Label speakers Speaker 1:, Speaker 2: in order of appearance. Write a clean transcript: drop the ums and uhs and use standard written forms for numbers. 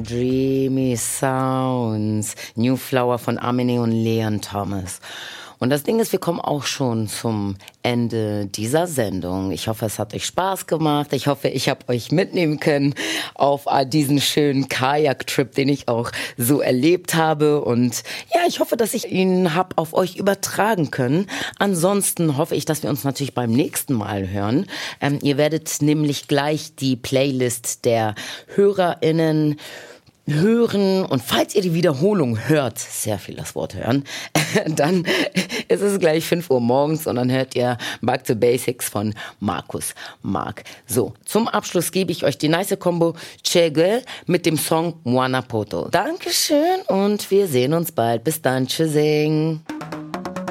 Speaker 1: Dreamy Sounds, New Flower von Amine und Leon Thomas. Und das Ding ist, wir kommen auch schon zum Ende dieser Sendung. Ich hoffe, es hat euch Spaß gemacht. Ich hoffe, ich habe euch mitnehmen können auf diesen schönen Kajak-Trip, den ich auch so erlebt habe. Und ja, ich hoffe, dass ich ihn habe auf euch übertragen können. Ansonsten hoffe ich, dass wir uns natürlich beim nächsten Mal hören. Ihr werdet nämlich gleich die Playlist der HörerInnen hören, und falls ihr die Wiederholung hört, sehr viel das Wort hören, dann ist es gleich 5 Uhr morgens und dann hört ihr Back to Basics von Markus Mark. So, zum Abschluss gebe ich euch die nice Combo Chege mit dem Song Mwana Poto. Dankeschön und wir sehen uns bald. Bis dann, tschüssing.